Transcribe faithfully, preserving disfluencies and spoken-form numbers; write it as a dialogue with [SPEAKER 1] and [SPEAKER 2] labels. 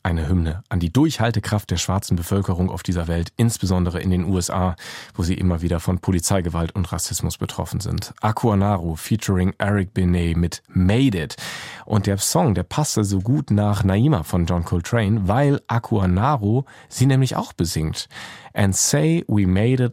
[SPEAKER 1] eine Hymne an die Durchhaltekraft der schwarzen Bevölkerung auf dieser Welt, insbesondere in den U S A, wo sie immer wieder von Polizeigewalt und Rassismus betroffen sind. Aquanaru featuring Eric Benet mit Made It. Und der Song, der passte so gut nach Naima von John Coltrane, weil Aquanaru sie nämlich auch besingt. And say we made it